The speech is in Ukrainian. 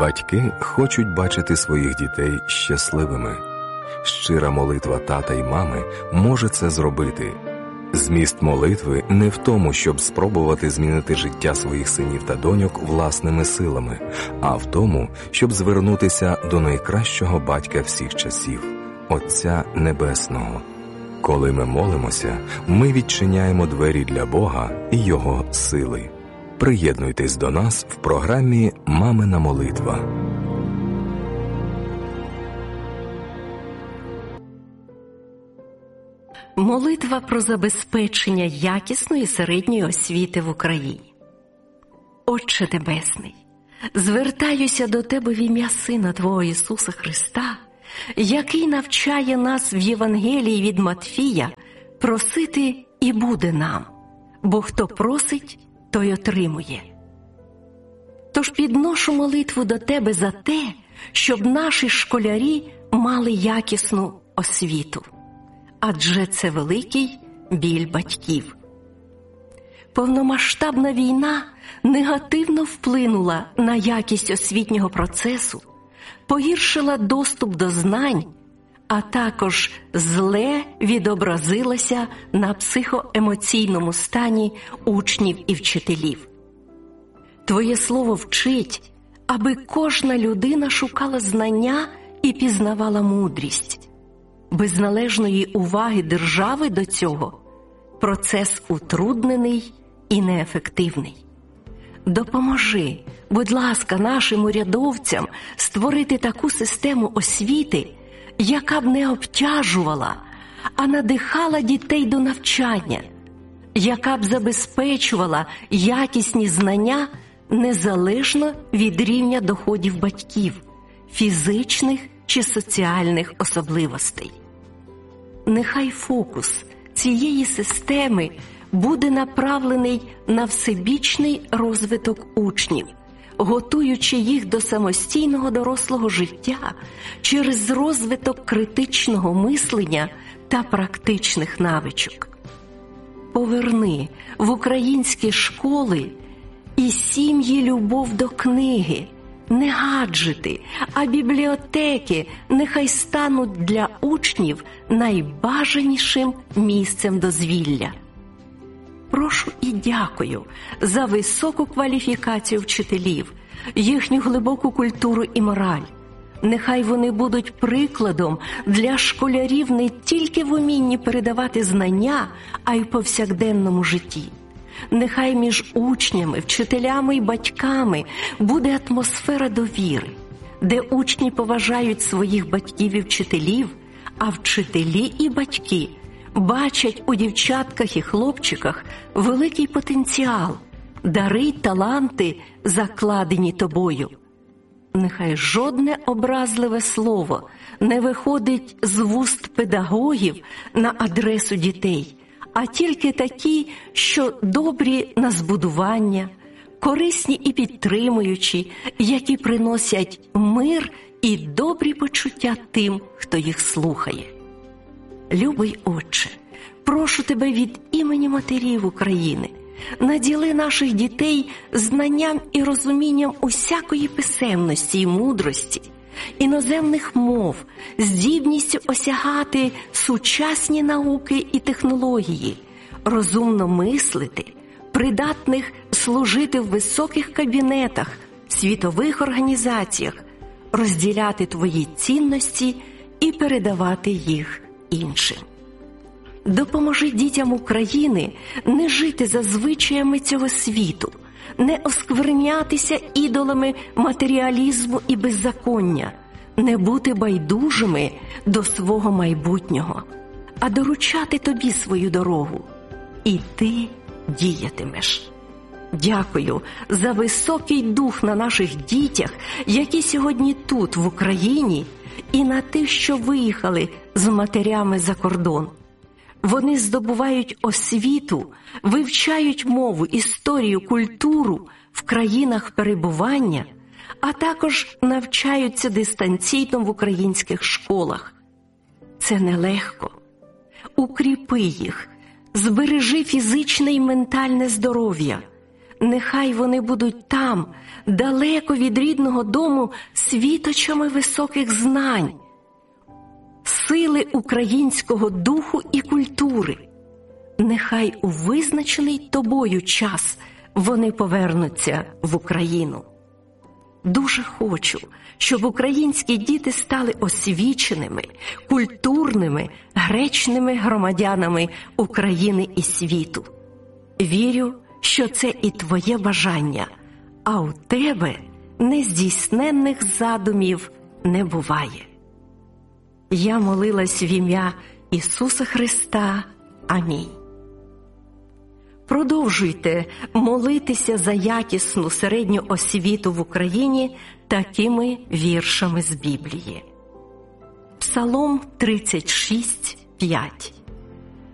Батьки хочуть бачити своїх дітей щасливими. Щира молитва тата й мами може це зробити. Зміст молитви не в тому, щоб спробувати змінити життя своїх синів та доньок власними силами, а в тому, щоб звернутися до найкращого батька всіх часів – Отця Небесного. Коли ми молимося, ми відчиняємо двері для Бога і Його сили. Приєднуйтесь до нас в програмі «Мамина молитва». Молитва про забезпечення якісної середньої освіти в Україні. Отче Небесний, звертаюся до Тебе в ім'я Сина Твого Ісуса Христа, який навчає нас в Євангелії від Матфія просити і буде нам, бо хто просить, той отримує. Тож підношу молитву до Тебе за те, щоб наші школярі мали якісну освіту. Адже це великий біль батьків. Повномасштабна війна негативно вплинула на якість освітнього процесу, погіршила доступ до знань, а також зле відобразилася на психоемоційному стані учнів і вчителів. Твоє слово вчить, аби кожна людина шукала знання і пізнавала мудрість. Без належної уваги держави до цього процес утруднений і неефективний. Допоможи, будь ласка, нашим урядовцям створити таку систему освіти, яка б не обтяжувала, а надихала дітей до навчання, яка б забезпечувала якісні знання незалежно від рівня доходів батьків, фізичних чи соціальних особливостей. Нехай фокус цієї системи буде направлений на всебічний розвиток учнів, готуючи їх до самостійного дорослого життя через розвиток критичного мислення та практичних навичок. Поверни в українські школи і сім'ї любов до книги, не гаджети, а бібліотеки нехай стануть для учнів найбажанішим місцем дозвілля. Прошу і дякую за високу кваліфікацію вчителів, їхню глибоку культуру і мораль. Нехай вони будуть прикладом для школярів не тільки в умінні передавати знання, а й в повсякденному житті. Нехай між учнями, вчителями і батьками буде атмосфера довіри, де учні поважають своїх батьків і вчителів, а вчителі і батьки бачать у дівчатках і хлопчиках великий потенціал, дари й таланти, закладені тобою. Нехай жодне образливе слово не виходить з вуст педагогів на адресу дітей, а тільки такі, що добрі на збудування, корисні і підтримуючі, які приносять мир і добрі почуття тим, хто їх слухає. Любий Отче, прошу Тебе від імені матерів України, наділи наших дітей знанням і розумінням усякої писемності і мудрості, іноземних мов, здібністю осягати сучасні науки і технології, розумно мислити, придатних служити в високих кабінетах, світових організаціях, розділяти Твої цінності і передавати їх іншим. Допоможи дітям України не жити за звичаями цього світу, не осквернятися ідолами матеріалізму і беззаконня, не бути байдужими до свого майбутнього, а доручати Тобі свою дорогу. І Ти діятимеш. Дякую за високий дух на наших дітях, які сьогодні тут, в Україні, і на тих, що виїхали з матерями за кордон. Вони здобувають освіту, вивчають мову, історію, культуру в країнах перебування, а також навчаються дистанційно в українських школах. Це нелегко. Укріпи їх, збережи фізичне і ментальне здоров'я, Нехай вони будуть там, далеко від рідного дому, світочами високих знань, сили українського духу і культури. Нехай у визначений тобою час вони повернуться в Україну. Дуже хочу, щоб українські діти стали освіченими, культурними, гречними громадянами України і світу. Вірю, що це і твоє бажання, а у тебе нездійсненних задумів не буває. Я молилась в ім'я Ісуса Христа. Амінь. Продовжуйте молитися за якісну середню освіту в Україні такими віршами з Біблії. Псалом 36:5.